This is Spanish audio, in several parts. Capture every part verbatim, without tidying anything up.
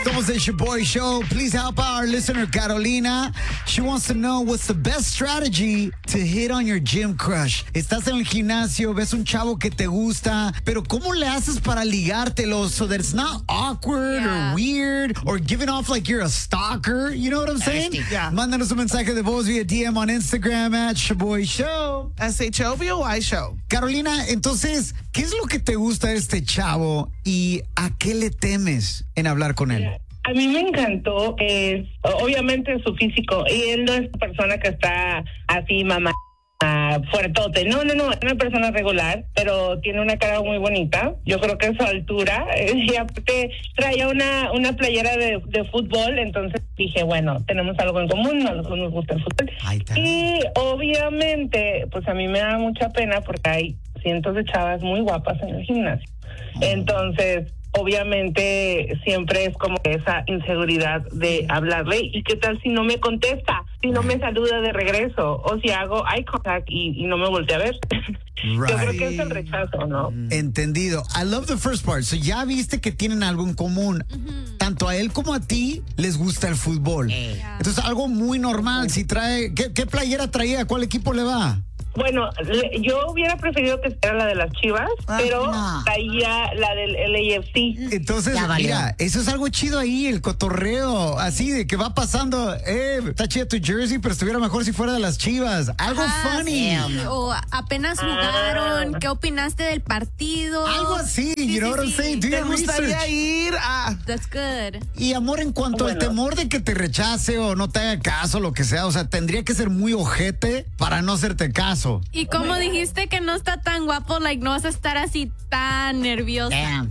Somos the Shaboy Show. Please help our listener Carolina. She wants to know what's the best strategy to hit on your gym crush. Estás en el gimnasio, ves un chavo que te gusta, pero ¿cómo le haces para ligártelo so that it's not awkward Yeah. or weird or giving off like you're a stalker? You know what I'm saying? Yeah. Mándanos un mensaje de voz via D M on Instagram at Shaboy Show. S H O B O Y Show. Carolina, entonces, ¿qué es lo que te gusta de este chavo y a qué le temes en hablar con él? A mí me encantó, es obviamente su físico, y él no es una persona que está así, mamá, fuertote. No, no, no, es una persona regular, pero tiene una cara muy bonita. Yo creo que es su altura. Y aparte traía una, una playera de, de fútbol, entonces dije, bueno, tenemos algo en común, a nosotros nos gusta el fútbol. Ahí está. Y obviamente, pues a mí me da mucha pena porque hay cientos de chavas muy guapas en el gimnasio. Entonces, obviamente siempre es como esa inseguridad de hablarle, y qué tal si no me contesta, si no me saluda de regreso, o si hago eye contact y, y no me voltea a ver. Right. Yo creo que es el rechazo, ¿no? Entendido. I love the first part. So ya viste que tienen algo en común. Tanto a él como a ti les gusta el fútbol. Entonces algo muy normal. Si trae, ¿qué, qué playera traía? ¿Cuál equipo le va? Bueno, le- yo hubiera preferido que fuera la de las Chivas, Ah, pero no. traía la del L A F C. Entonces, Ya valió. mira, eso es algo chido ahí, el cotorreo, así de que va pasando, eh, está chida tu jersey, pero estuviera mejor si fuera de las Chivas. Algo Ah, funny. sí, o apenas jugaron, ¿qué opinaste del partido? Algo así, Sí, you know sí, what I'm sí. saying? Do ¿Te your gustaría research. ir a...? That's good. Y amor, en cuanto al Bueno. temor de que te rechace o no te haga caso, lo que sea, o sea, tendría que ser muy ojete para no hacerte caso. Y como dijiste que no está tan guapo, like, no vas a estar así tan nerviosa. Damn.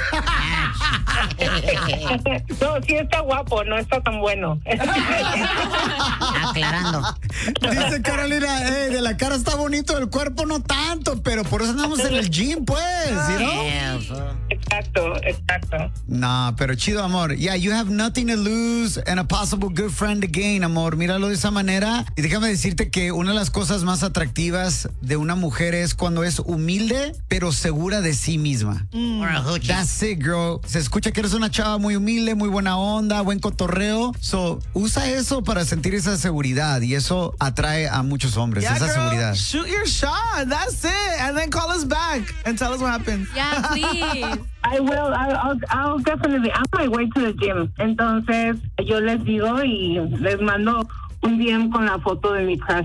No, sí está guapo, no está tan bueno. Aclarando. Dice Carolina, eh, de la cara está bonito, del cuerpo no tanto, pero por eso andamos en el gym, pues, ¿you know? Yeah, so- Exacto, exacto. No, pero chido, amor. Yeah, you have nothing to lose and a possible good friend to gain, amor. Míralo de esa manera. Y déjame decirte que una de las cosas más atractivas de una mujer es cuando es humilde, pero segura de sí misma. Or a hoochie. That's it, girl. Se escucha que eres una chava muy humilde, muy buena onda, buen cotorreo. So, usa eso para sentir esa seguridad y eso atrae a muchos hombres, Yeah, esa girl, seguridad. shoot your shot. That's it. And then call us back and tell us what happened. Yeah, please. I will, I'll, I'll, I'll definitely, I'm on my way to the gym. Entonces, yo les digo y les mando un D M con la foto de mi crush.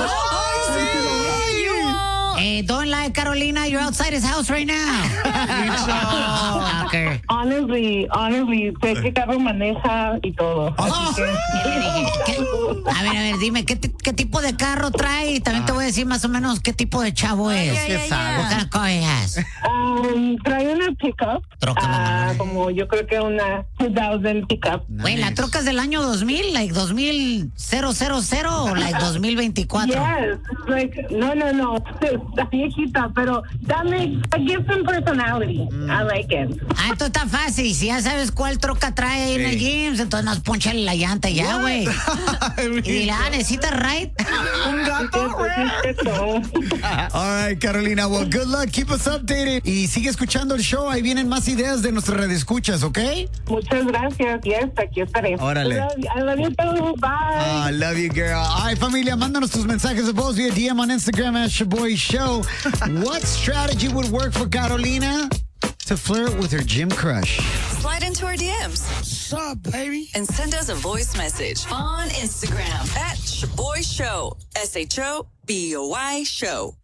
Hey, don't lie, Carolina. You're outside his house right now. Stalker. Honestly, honestly, sé qué carro maneja y todo. Así que- ¿Qué? A ver, a ver, dime, ¿qué, ti- qué tipo de carro trae? Y también te voy a decir más o menos qué tipo de chavo es. ya, ya, ya. What kind of car he has? Um, trae una pickup, Troca, ah, mamá. como yo creo que una dos mil pickup. Güey, ¿la troca es del año dos mil? ¿Like dos mil o like dos mil veinticuatro? Yes, like, no, no, no, está viejita, pero dame, I give some personality. I like it. Ah, esto está fácil. Si ya sabes cuál troca trae ahí en el gym, entonces nos ponchale la llanta ya, güey. Y dile, ah, ¿necesitas ride? Un gato. All right, Carolina. Well, good luck. Keep us updated. Y sigue escuchando el show. Ahí vienen más ideas de nuestras radioescuchas, ¿ok? Muchas gracias, yes, aquí estaré. Órale. I love you, I love you too, bye. I love you, girl. All right, familia, mándanos tus mensajes de voz via D M on Instagram at Shaboy Show. What strategy would work for Carolina to flirt with her gym crush? Slide into our D Ms What's up, baby? and send us a voice message on Instagram at Shaboy Show. S H O B O Y Show.